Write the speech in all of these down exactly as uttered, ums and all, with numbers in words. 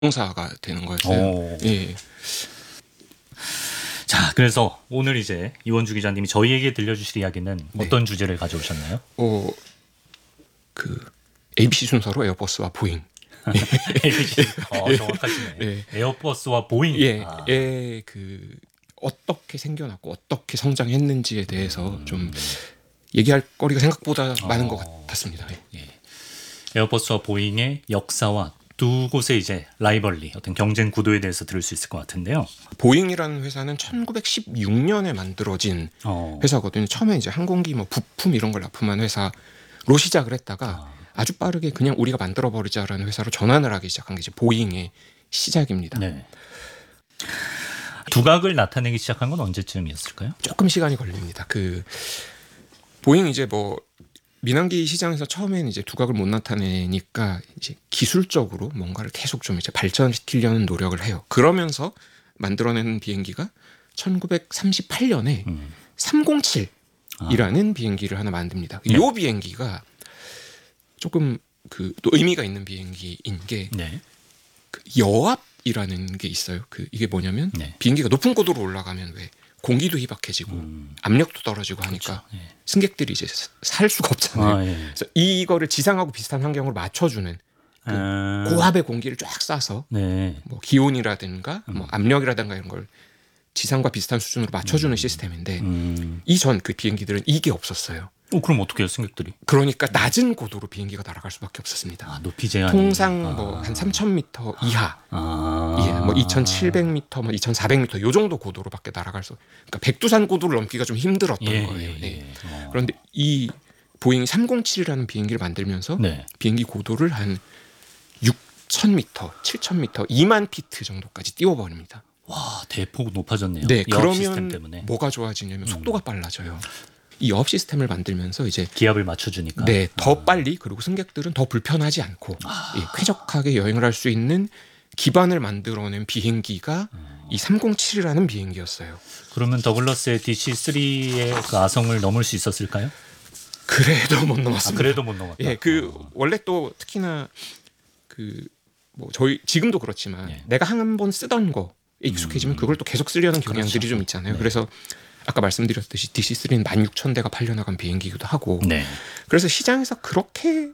항공사가 되는 거였어요. 오. 예. 자, 그래서 오늘 이제 이원주 기자님이 저희에게 들려주실 이야기는 네. 어떤 주제를 가져오셨나요? 어, 그 에이비씨 순서로 에어버스와 보잉. 에이비씨. 어, 정확하시네. 예. 에어버스와 보잉. 예, 아. 예, 그 어떻게 생겨났고 어떻게 성장했는지에 대해서 음. 좀 얘기할 거리가 생각보다 많은 어. 것 같았습니다. 예. 예. 에어버스와 보잉의 역사와 두 곳의 이제 라이벌리, 어떤 경쟁 구도에 대해서 들을 수 있을 것 같은데요. 보잉이라는 회사는 천구백십육 년에 만들어진 어. 회사거든요. 처음에 이제 항공기 뭐 부품 이런 걸 납품한 회사로 시작을 했다가 아. 아주 빠르게 그냥 우리가 만들어 버리자라는 회사로 전환을 하기 시작한 게 이제 보잉의 시작입니다. 네. 두각을 나타내기 시작한 건 언제쯤이었을까요? 조금 시간이 걸립니다. 그 보잉 이제 뭐 민항기 시장에서 처음에는 이제 두각을 못 나타내니까 이제 기술적으로 뭔가를 계속 좀 이제 발전시키려는 노력을 해요. 그러면서 만들어낸 비행기가 천구백삼십팔 년에 음. 삼공칠이라는 아. 비행기를 하나 만듭니다. 네. 이 비행기가 조금 그 또 의미가 있는 비행기인 게 네. 그 여압이라는 게 있어요. 그 이게 뭐냐면 네. 비행기가 높은 고도로 올라가면 왜 공기도 희박해지고 음. 압력도 떨어지고 하니까 그렇죠. 예. 승객들이 이제 살 수가 없잖아요. 아, 예. 그래서 이거를 지상하고 비슷한 환경으로 맞춰주는 그 아. 고압의 공기를 쫙 쏴서 네. 뭐 기온이라든가 뭐 음. 압력이라든가 이런 걸 지상과 비슷한 수준으로 맞춰주는 음. 시스템인데 음. 이전 그 비행기들은 이게 없었어요. 어, 그럼 어떻게 해요, 승객들이? 그러니까 낮은 고도로 비행기가 날아갈 수밖에 없었습니다. 아, 높이 제한이. 통상 아. 뭐 한 삼천 미터 이하, 아. 예, 뭐 이천칠백 미터, 뭐 이천사백 미터 요 정도 고도로밖에 날아갈 수. 그러니까 백두산 고도를 넘기가 좀 힘들었던 예, 거예요. 예, 네. 예. 어. 그런데 이 보잉 삼공칠이라는 비행기를 만들면서 네. 비행기 고도를 한 육천 미터, 칠천 미터, 이만 피트 정도까지 띄워버립니다. 와, 대폭 높아졌네요. 네, 여압 시스템 그러면 때문에. 뭐가 좋아지냐면 음. 속도가 빨라져요. 이 여압 시스템을 만들면서 이제 기압을 맞춰주니까. 네, 더 아. 빨리 그리고 승객들은 더 불편하지 않고 아. 예, 쾌적하게 여행을 할 수 있는 기반을 만들어낸 비행기가 음. 이 삼공칠이라는 비행기였어요. 그러면 더글라스의 디씨 쓰리의 그 아성을 넘을 수 있었을까요? 그래도 못 아, 넘었습니다. 그래도 못 넘었다. 예, 그 어. 원래 또 특히나 그 뭐 저희 지금도 그렇지만 예. 내가 한 번 쓰던 거에 익숙해지면 음. 그걸 또 계속 쓰려는 경향들이 그렇죠. 좀 있잖아요. 네. 그래서 아까 말씀드렸듯이 디씨 쓰리는 만 육천 대가 팔려나간 비행기이기도 하고 네. 그래서 시장에서 그렇게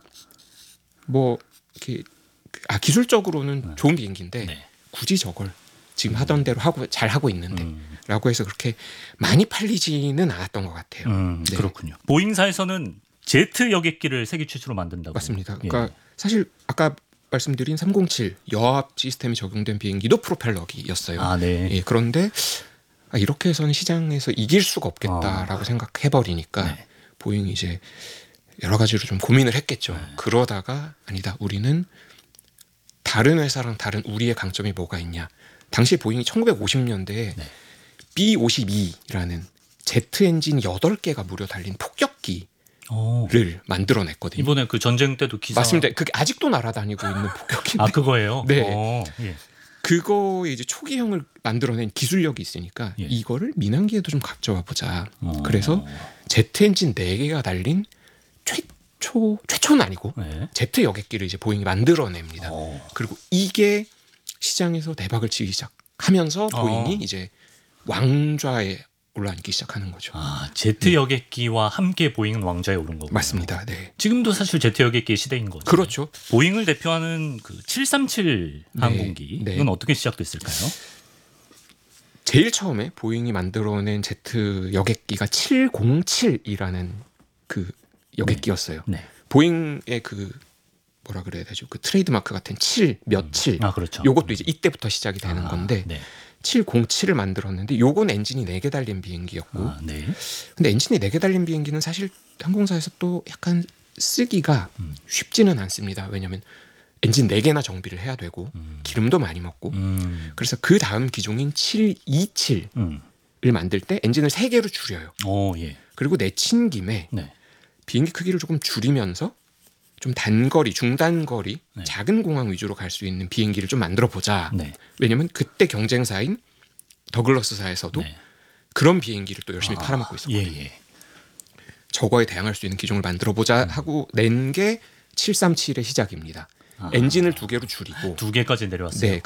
뭐 이렇게 아 기술적으로는 네. 좋은 비행기인데 네. 굳이 저걸 지금 하던 대로 하고 잘 하고 있는데 음. 라고 해서 그렇게 많이 팔리지는 않았던 것 같아요. 음, 네. 그렇군요. 보잉사에서는 제트 여객기를 세계 최초로 만든다고. 맞습니다. 예. 그러니까 사실 아까 말씀드린 삼공칠 여압 시스템이 적용된 비행기도 프로펠러기였어요. 아, 네. 예, 그런데 아, 이렇게 해서는 시장에서 이길 수가 없겠다라고 아. 생각해버리니까 네. 보잉이 이제 여러 가지로 좀 고민을 했겠죠. 네. 그러다가 아니다, 우리는 다른 회사랑 다른 우리의 강점이 뭐가 있냐. 당시 보잉이 천구백오십 년대에 네. 비 오십이라는 제트 엔진 여덟 개가 무려 달린 폭격기를 어. 만들어냈거든요. 이번에 그 전쟁 때도 기사. 맞습니다. 그게 아직도 날아다니고 있는 폭격기인데 아, 그거예요. 네. 어, 예. 그거에 이제 초기형을 만들어낸 기술력이 있으니까 예. 이거를 민항기에도 좀 가져와 보자. 어. 그래서 제트 엔진 네 개가 달린 최초 최초는 아니고 네. 제트 여객기를 이제 보잉이 만들어냅니다. 어. 그리고 이게 시장에서 대박을 치기 시작하면서 보잉이 어. 이제 왕좌에 올라앉기 시작하는 거죠. 아, 제트 여객기와 함께 보잉은 왕좌에 오른 거고. 맞습니다. 네. 지금도 사실 제트 여객기의 시대인 거죠. 그렇죠. 보잉을 대표하는 그 칠삼칠 네. 항공기 네. 이건 어떻게 시작됐을까요? 제일 처음에 보잉이 만들어낸 제트 여객기가 칠공칠이라는 그 여객기였어요. 네. 보잉의 그 뭐라 그래야 되죠? 그 트레이드 마크 같은 칠 몇칠. 아, 그렇죠. 요것도 이제 이때부터 시작이 되는 아, 건데 네. 칠공칠을 만들었는데 요건 엔진이 네 개 달린 비행기였고 아, 네. 근데 엔진이 네 개 달린 비행기는 사실 항공사에서 또 약간 쓰기가 음. 쉽지는 않습니다. 왜냐하면 엔진 네 개나 정비를 해야 되고 음. 기름도 많이 먹고 음. 그래서 그 다음 기종인 칠이칠을 음. 만들 때 엔진을 세 개로 줄여요. 어, 예. 그리고 내친 김에 네. 비행기 크기를 조금 줄이면서 좀 단거리, 중단거리, 네. 작은 공항 위주로 갈 수 있는 비행기를 좀 만들어 보자. 네. 왜냐하면 그때 경쟁사인 더글러스사에서도 네. 그런 비행기를 또 열심히 아, 팔아먹고 있었거든요. 예, 예. 저거에 대항할 수 있는 기종을 만들어 보자 음. 하고 낸 게 칠삼칠의 시작입니다. 아. 엔진을 두 개로 줄이고 두 개까지 내려왔어요. 네,